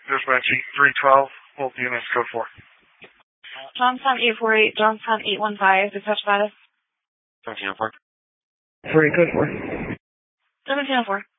Dispatch 312, hold units code 4. Johnstown 848, Johnstown 815, dispatch status. 1704. 3 code 4. 1704.